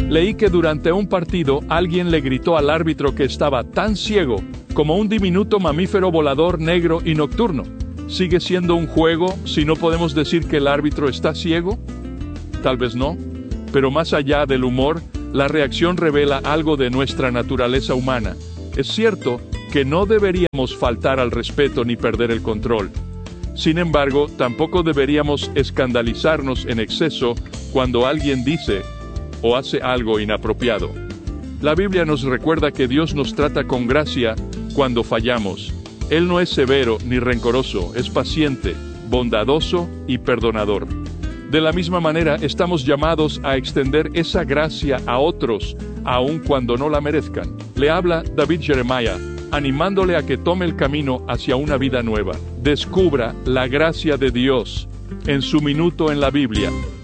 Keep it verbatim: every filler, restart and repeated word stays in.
Leí que durante un partido alguien le gritó al árbitro que estaba tan ciego como un diminuto mamífero volador negro y nocturno. ¿Sigue siendo un juego si no podemos decir que el árbitro está ciego? Tal vez no, pero más allá del humor, la reacción revela algo de nuestra naturaleza humana. Es cierto que no deberíamos faltar al respeto ni perder el control. Sin embargo, tampoco deberíamos escandalizarnos en exceso cuando alguien dice o hace algo inapropiado. La Biblia nos recuerda que Dios nos trata con gracia cuando fallamos. Él no es severo ni rencoroso, es paciente, bondadoso y perdonador. De la misma manera, estamos llamados a extender esa gracia a otros, aun cuando no la merezcan. Le habla David Jeremiah, animándole a que tome el camino hacia una vida nueva. Descubra la gracia de Dios en su minuto en la Biblia.